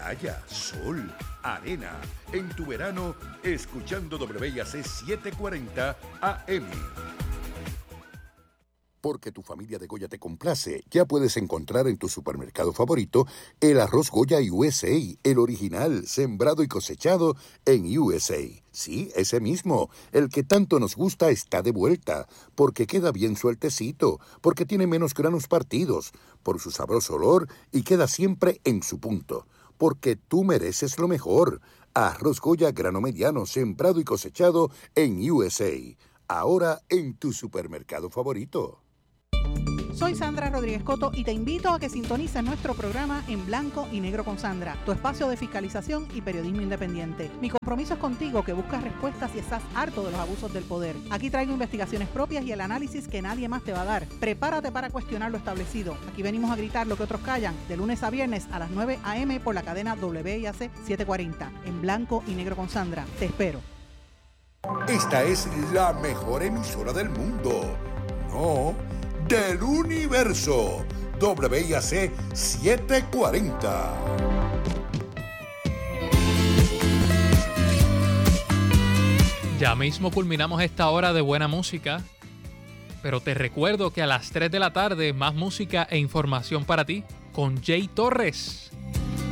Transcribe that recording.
playa, sol, arena. En tu verano, escuchando WIAC 740 AM. Porque tu familia de Goya te complace, ya puedes encontrar en tu supermercado favorito el arroz Goya USA, el original, sembrado y cosechado en USA. Sí, ese mismo, el que tanto nos gusta está de vuelta, porque queda bien sueltecito, porque tiene menos granos partidos, por su sabroso olor y queda siempre en su punto. Porque tú mereces lo mejor. Arroz Goya grano mediano, sembrado y cosechado en USA. Ahora en tu supermercado favorito. Soy Sandra Rodríguez Coto y te invito a que sintonices nuestro programa En Blanco y Negro con Sandra, tu espacio de fiscalización y periodismo independiente. Mi compromiso es contigo, que buscas respuestas y estás harto de los abusos del poder. Aquí traigo investigaciones propias y el análisis que nadie más te va a dar. Prepárate para cuestionar lo establecido. Aquí venimos a gritar lo que otros callan, de lunes a viernes a las 9 a.m. por la cadena WIAC 740. En Blanco y Negro con Sandra. Te espero. Esta es la mejor emisora del mundo. No, del universo. WIAC 740. Ya mismo culminamos esta hora de buena música, pero te recuerdo que a las 3 de la tarde más música e información para ti con Jay Torres.